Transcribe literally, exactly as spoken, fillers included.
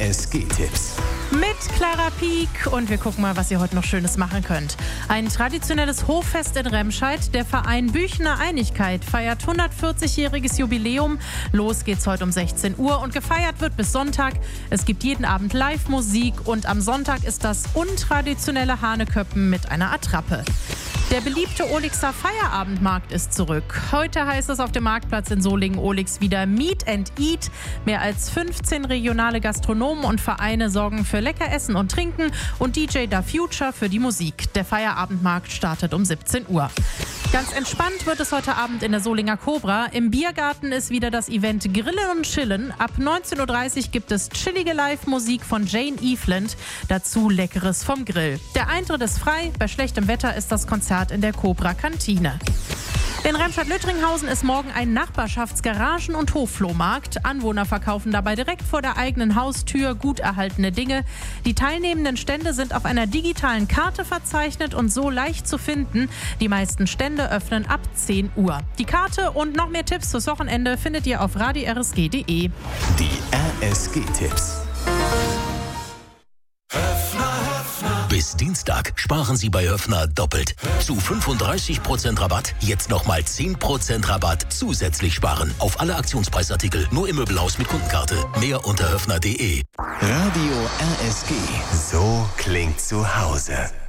S G-Tipps. Mit Clara Pieck und wir gucken mal, was ihr heute noch Schönes machen könnt. Ein traditionelles Hoffest in Remscheid. Der Verein Büchener Einigkeit feiert hundertvierzigjähriges Jubiläum. Los geht's heute um sechzehn Uhr und gefeiert wird bis Sonntag. Es gibt jeden Abend Live-Musik und am Sonntag ist das untraditionelle Hahneköppen mit einer Attrappe. Der beliebte Olixer Feierabendmarkt ist zurück. Heute heißt es auf dem Marktplatz in Solingen-Olix wieder Meet and Eat. Mehr als fünfzehn regionale Gastronomen und Vereine sorgen für lecker Essen und Trinken und D J Da Future für die Musik. Der Feierabendmarkt startet um siebzehn Uhr. Ganz entspannt wird es heute Abend in der Solinger Cobra. Im Biergarten ist wieder das Event Grillen und Chillen. Ab neunzehn Uhr dreißig gibt es chillige Live-Musik von Jane Eveland. Dazu Leckeres vom Grill. Der Eintritt ist frei. Bei schlechtem Wetter ist das Konzert in der Cobra-Kantine. In Remscheid-Lüttringhausen ist morgen ein Nachbarschaftsgaragen- und Hofflohmarkt. Anwohner verkaufen dabei direkt vor der eigenen Haustür gut erhaltene Dinge. Die teilnehmenden Stände sind auf einer digitalen Karte verzeichnet und so leicht zu finden. Die meisten Stände öffnen ab zehn Uhr. Die Karte und noch mehr Tipps fürs Wochenende findet ihr auf radio r s g punkt d e. Die R S G-Tipps. Bis Dienstag sparen Sie bei Höffner doppelt. Zu fünfunddreißig Prozent Rabatt, jetzt nochmal zehn Prozent Rabatt zusätzlich sparen. Auf alle Aktionspreisartikel, nur im Möbelhaus mit Kundenkarte. Mehr unter höffner punkt d e. Radio R S G. So klingt zu Hause.